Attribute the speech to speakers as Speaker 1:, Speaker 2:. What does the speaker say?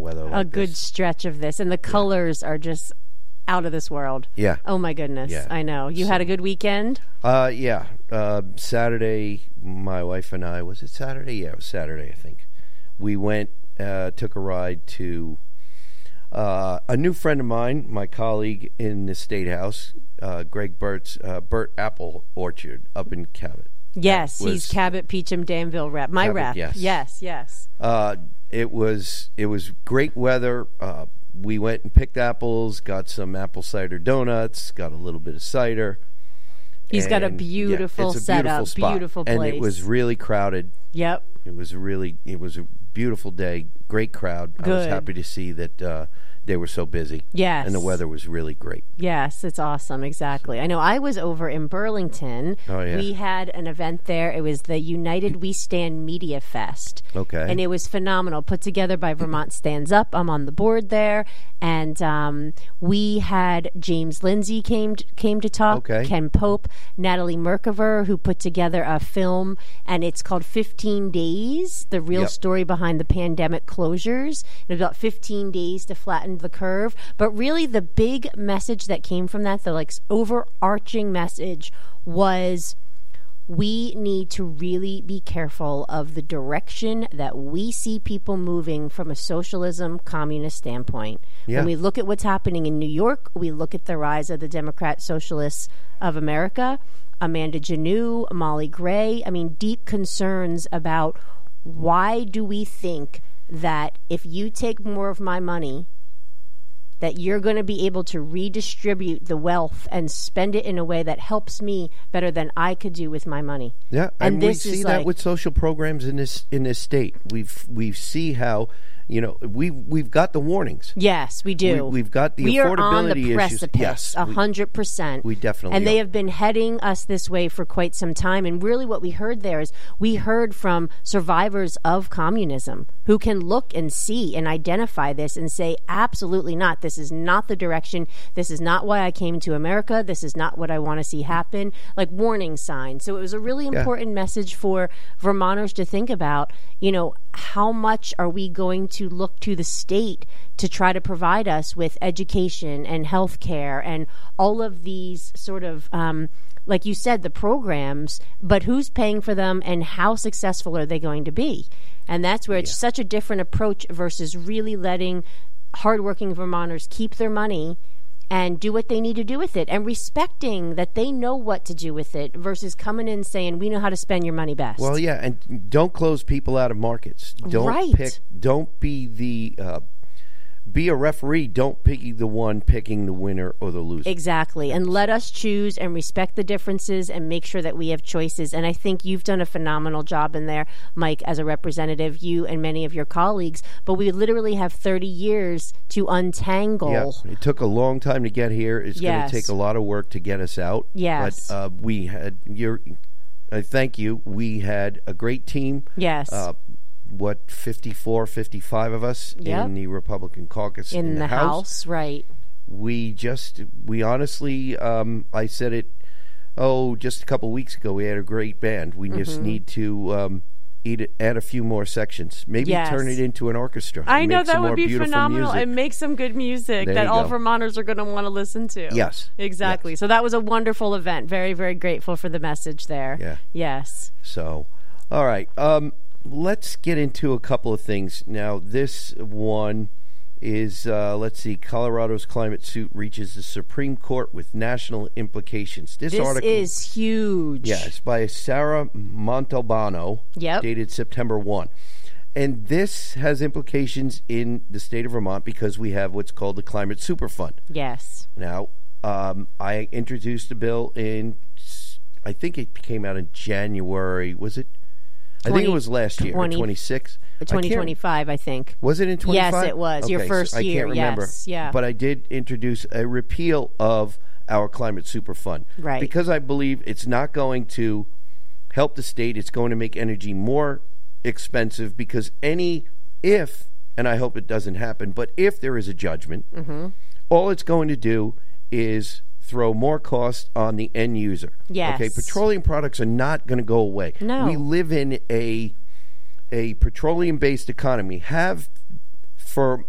Speaker 1: weather like
Speaker 2: a good
Speaker 1: this.
Speaker 2: stretch of this, and the colors are just out of this world.
Speaker 1: Yeah.
Speaker 2: Oh my goodness.
Speaker 1: Yeah.
Speaker 2: I know. You had a good weekend?
Speaker 1: Yeah. Saturday, my wife and I, was it Saturday? Yeah, it was Saturday, I think. We went, took a ride to a new friend of mine, my colleague in the State House, Greg Burt's Burt Apple Orchard up in Cabot.
Speaker 2: Yes, he's Cabot, Peachum, Danville rep. My
Speaker 1: Cabot,
Speaker 2: rep.
Speaker 1: yes.
Speaker 2: Yes.
Speaker 1: It was great weather. We went and picked apples, got some apple cider donuts, got a little bit of cider.
Speaker 2: He's got a beautiful setup, beautiful place.
Speaker 1: And it was really crowded.
Speaker 2: Yep.
Speaker 1: It was a beautiful day, great crowd.
Speaker 2: Good.
Speaker 1: I was happy to see that they were so busy.
Speaker 2: Yes.
Speaker 1: And the weather was really great.
Speaker 2: Yes, it's awesome. Exactly. I know I was over in Burlington.
Speaker 1: Oh, yeah.
Speaker 2: We had an event there. It was the United We Stand Media Fest.
Speaker 1: Okay.
Speaker 2: And it was phenomenal, put together by Vermont Stands Up. I'm on the board there. And we had James Lindsay came to talk,
Speaker 1: Okay.
Speaker 2: Ken Pope, Natalie Merkava, who put together a film, and it's called 15 Days, the real story behind the pandemic closures. It was about 15 days to flatten the curve. But really the big message that came from that, the overarching message was we need to really be careful of the direction that we see people moving from a socialism, communist standpoint.
Speaker 1: Yeah.
Speaker 2: When we look at what's happening in New York, we look at the rise of the Democrat Socialists of America, Amanda Janeau, Molly Gray. I mean, deep concerns about why do we think that if you take more of my money, that you're going to be able to redistribute the wealth and spend it in a way that helps me better than I could do with my money.
Speaker 1: Yeah, and we see that with social programs in this state. We see how, we've got the warnings.
Speaker 2: Yes, we do.
Speaker 1: We've got the affordability
Speaker 2: we are on the
Speaker 1: issues.
Speaker 2: precipice,
Speaker 1: Yes,
Speaker 2: 100%.
Speaker 1: We definitely
Speaker 2: and
Speaker 1: are.
Speaker 2: they have been heading us this way for quite some time. And really what we heard there is we heard from survivors of communism who can look and see and identify this and say, absolutely not. This is not the direction. This is not why I came to America. This is not what I want to see happen. Like warning signs. So it was a really important message for Vermonters to think about, how much are we going to look to the state to try to provide us with education and health care and all of these sort of, like you said, the programs, but who's paying for them and how successful are they going to be? And that's where it's such a different approach versus really letting hardworking Vermonters keep their money and do what they need to do with it and respecting that they know what to do with it versus coming in saying, we know how to spend your money best.
Speaker 1: Well, yeah, and don't close people out of markets. Don't be a referee. Don't be the one picking the winner or the loser.
Speaker 2: Exactly. And let us choose and respect the differences and make sure that we have choices. And I think you've done a phenomenal job in there, Mike, as a representative, you and many of your colleagues. But we literally have 30 years to untangle.
Speaker 1: Yeah, it took a long time to get here. It's going to take a lot of work to get us out.
Speaker 2: Yes.
Speaker 1: But I thank you. We had a great team.
Speaker 2: Yes.
Speaker 1: 54, 55 of us in the Republican caucus in the House.
Speaker 2: Right.
Speaker 1: We honestly, I said it, just a couple weeks ago, we had a great band. We just need to add a few more sections. Maybe turn it into an orchestra.
Speaker 2: I know, that would be phenomenal.
Speaker 1: Music.
Speaker 2: And make some good music
Speaker 1: there
Speaker 2: that all Vermonters are going to want to listen to.
Speaker 1: Yes.
Speaker 2: Exactly.
Speaker 1: Yes.
Speaker 2: So that was a wonderful event. Very, very grateful for the message there.
Speaker 1: Yeah.
Speaker 2: Yes.
Speaker 1: So, all right. Let's get into a couple of things. Now, this one is, Colorado's climate suit reaches the Supreme Court with national implications. This article
Speaker 2: is huge.
Speaker 1: Yeah, it's by Sarah Montalbano, dated September 1. And this has implications in the state of Vermont because we have what's called the Climate Superfund.
Speaker 2: Yes.
Speaker 1: Now, I introduced the bill I think it came out in January. Was it? I think it was last year, 26.
Speaker 2: 2025, I think.
Speaker 1: Was it in 25?
Speaker 2: Yes, it was. Your first year,
Speaker 1: I can't remember.
Speaker 2: Yes, yeah.
Speaker 1: But I did introduce a repeal of our Climate Superfund.
Speaker 2: Right.
Speaker 1: Because I believe it's not going to help the state. It's going to make energy more expensive because if, and I hope it doesn't happen, but if there is a judgment, all it's going to do is throw more cost on the end user.
Speaker 2: Yes.
Speaker 1: Okay, petroleum products are not going to go away.
Speaker 2: No.
Speaker 1: We live in a petroleum-based economy, have for